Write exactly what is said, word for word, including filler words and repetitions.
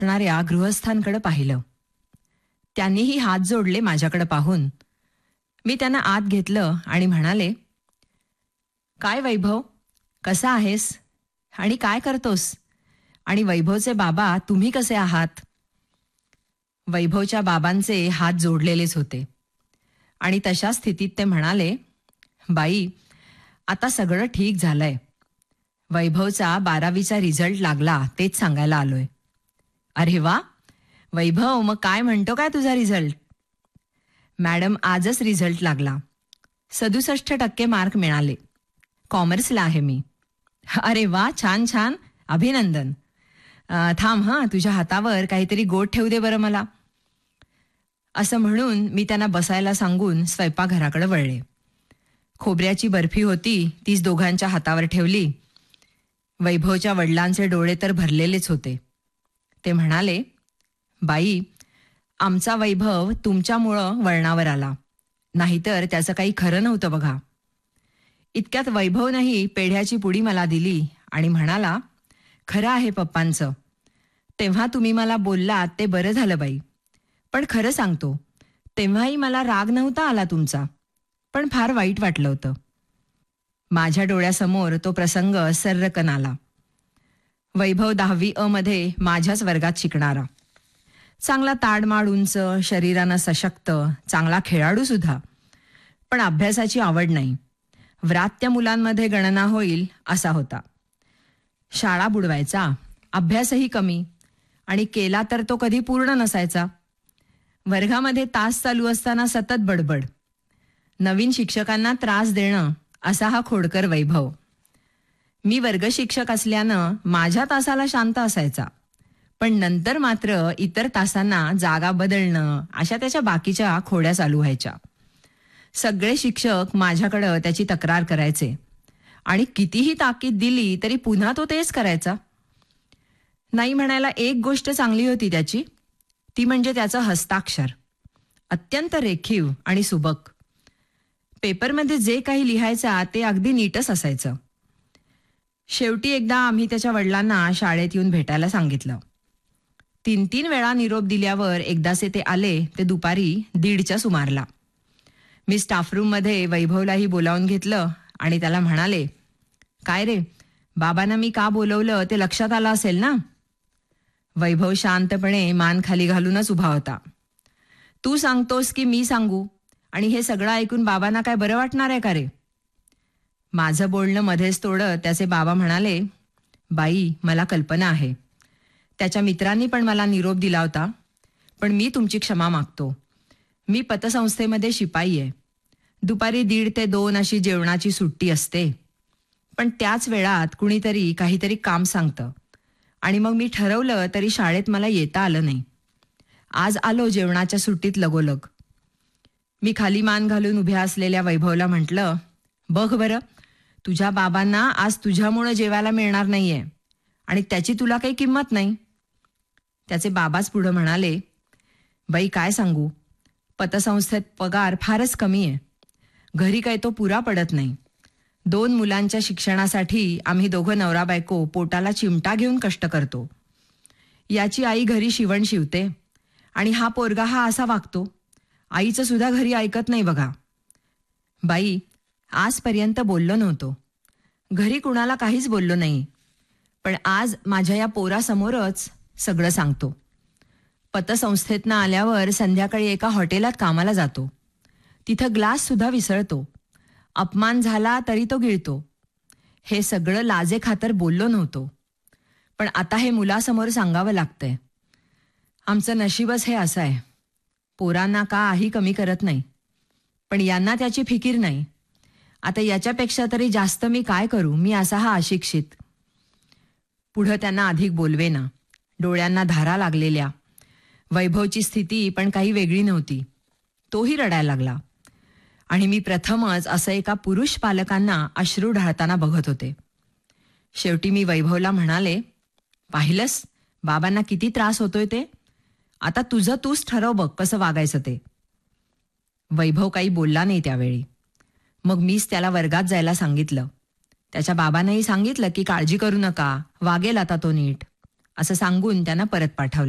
असणाऱ्या गृहस्थांकडे पाहिलं. त्यांनीही हात जोडले माझ्याकडे पाहून. मी त्यांना आत घेतलं आणि म्हणाले, "काय वैभव, कसा आहेस आणि काय करतोस? आणि वैभवचे बाबा तुम्ही कसे आहात?" वैभवच्या बाबांचे हात जोडलेलेच होते आणि तशा स्थितीत ते म्हणाले, "बाई, आता सगळं ठीक झालंय. वैभवचा बारावीचा रिझल्ट लागला तेच सांगायला आलोय." "अरे वा, वैभव, मग काय म्हणतो काय तुझा रिझल्ट?" "मॅडम, आजच रिझल्ट लागला. सदुसष्ट टक्के मार्क मिळाले. कॉमर्सला आहे मी." "अरे वा, छान छान, अभिनंदन. अं, थांब हां, तुझ्या हातावर काहीतरी गोड ठेवू दे बरं मला." असं म्हणून मी त्यांना बसायला सांगून स्वयंपाकघराकडे वळले. खोबऱ्याची बर्फी होती, तीच दोघांच्या हातावर ठेवली. वैभवच्या वडिलांचे डोळे तर भरलेलेच होते. ते म्हणाले, "बाई, आमचा वैभव तुमच्यामुळं वळणावर आला, नाहीतर त्याचं काही खरं नव्हतं बघा." इतक्यात वैभवनंही पेढ्याची पुडी मला दिली आणि म्हणाला, "खरं आहे पप्पांचं. तेव्हा तुम्ही मला बोललात ते बरं झालं बाई. पण खरं सांगतो, तेव्हाही मला राग नव्हता आला तुमचा, पण फार वाईट वाटलं होतं." माझ्या डोळ्यासमोर तो प्रसंग सर्रकन आला. वैभव दहावी अ मध्ये माझ्याच वर्गात शिकणारा. चांगला ताडमाड उंच, शरीरानं सशक्त, चांगला खेळाडू सुद्धा. पण अभ्यासाची आवड नाही. व्रात्य मुलांमध्ये गणना होईल असा होता. शाळा बुडवायचा, अभ्यासही कमी, आणि केला तर तो कधी पूर्ण नसायचा. वर्गामध्ये तास चालू असताना सतत बडबड. नवीन शिक्षकांना त्रास देणं असा हा खोडकर वैभव. मी वर्ग शिक्षक असल्यानं माझ्या तासाला शांत असायचा, पण नंतर मात्र इतर तासांना जागा बदलणं अशा त्याच्या बाकीच्या खोड्या चालू व्हायच्या. सगळे शिक्षक माझ्याकडं त्याची तक्रार करायचे आणि कितीही ताकीद दिली तरी पुन्हा तो तेच करायचा. नाही म्हणायला एक गोष्ट चांगली होती त्याची, ती म्हणजे त्याचं हस्ताक्षर. अत्यंत रेखीव आणि सुबक. पेपरमध्ये जे काही लिहायचा ते अगदी नीटच असायचं. शेवटी एकदा आम्ही त्याच्या वडिलांना शाळेत येऊन भेटायला सांगितलं. तीन तीन वेळा निरोप दिल्यावर एकदाचे ते आले ते दुपारी दीडच्या सुमारला. मी स्टाफरूममध्ये वैभवलाही बोलावून घेतलं आणि त्याला म्हणाले, "काय रे, बाबांना मी का बोलवलं ते लक्षात आलं असेल ना?" वैभव शांतपणे मान खाली घालूनच उभा होता. "तू सांगतोस की मी सांगू? आणि हे सगळं ऐकून बाबांना काय बरं वाटणार आहे का रे?" माझं बोलणं मध्येच तोडत त्याचे बाबा म्हणाले, "बाई, मला कल्पना आहे. त्याच्या मित्रांनी पण मला निरोप दिला होता, पण मी तुमची क्षमा मागतो. मी पतसंस्थेमध्ये शिपाई आहे. दुपारी दीड ते दोन अशी जेवणाची सुट्टी असते. पण त्याच वेळात कुणीतरी काहीतरी काम सांगतं आणि मग मी ठरवलं तरी शाळेत मला येता आलं नाही. आज आलो जेवणाच्या सुट्टीत लगोलग." मी खाली मान घालून उभ्या असलेल्या वैभवला म्हटलं, "बघ बरं, तुझ्या बाबांना आज तुझ्यामुळं जेवायला मिळणार नाहीये आणि त्याची तुला काही किंमत नाही." त्याचे बाबाच पुढं म्हणाले, "बाई, काय सांगू, पतसंस्थेत पगार फारच कमी आहे. घरी काही तो पुरा पडत नाही. दोन मुलांच्या शिक्षणासाठी आम्ही दोघं नवरा बायको पोटाला चिमटा घेऊन कष्ट करतो. याची आई घरी शिवण शिवते आणि हा पोरगा हा असा वागतो. आईचं सुद्धा घरी ऐकत नाही बघा. बाई, आजपर्यंत बोललो नव्हतो. घरी कुणाला काहीच बोललो नाही. पण आज माझ्या या पोरासमोरच सगळं सांगतो. पतसंस्थेतनं आल्यावर संध्याकाळी एका हॉटेलात कामाला जातो. तिथं ग्लास सुद्धा विसळतो. अपमान झाला तरी तो गिळतो. हे सगळं लाजेखातर बोललो नव्हतो. पण आता हे मुलासमोर सांगावं लागतंय. आमचं नशीबच हे असं आहे. पोरांना काही कमी करत नाही, पण यांना त्याची फिकीर नाही. आता याच्यापेक्षा तरी जास्त मी काय करू, मी असा हा अशिक्षित." पुढं त्यांना अधिक बोलवेना. डोळ्यांना धारा लागलेल्या. वैभवची स्थिती पण काही वेगळी नव्हती. तोही रडायला लागला आणि मी प्रथमच असं एका पुरुष पालकांना अश्रू ढाळताना बघत होते. शेवटी मी वैभवला म्हणाले, "पाहिलंस, बाबांना किती त्रास होतोय ते? आता तुझं तूच ठरव बघ कसं वागायचं ते." वैभव काही बोलला नाही त्यावेळी. मग मीच त्याला वर्गात जायला सांगितलं. त्याच्या बाबांनाही सांगितलं की काळजी करू नका, वागेल आता तो नीट, असं सांगून त्यांना परत पाठवलं.